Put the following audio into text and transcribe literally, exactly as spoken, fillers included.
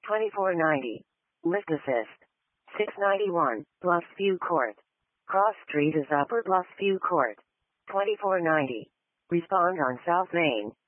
twenty-four ninety. Lift assist. six ninety-one. Bluffsview Court. Cross Street is Upper Bluffsview Court. twenty-four ninety. Respond on South Main.